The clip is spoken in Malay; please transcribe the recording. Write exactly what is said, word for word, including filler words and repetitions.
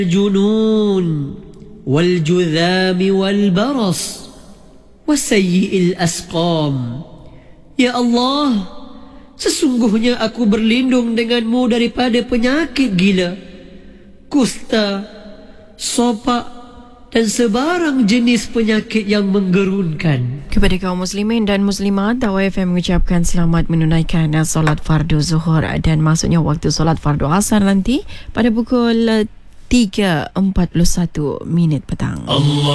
الجنون والجذام والبرص وسيء الأسقام. Ya Allah, sesungguhnya aku berlindung denganmu daripada penyakit gila, kusta, sopak dan sebarang jenis penyakit yang menggerunkan. Kepada kaum muslimin dan muslimat, Dawah F M mengucapkan selamat menunaikan solat fardu zuhur dan masuknya waktu solat fardu asar nanti pada pukul tiga empat puluh satu minit petang. Allah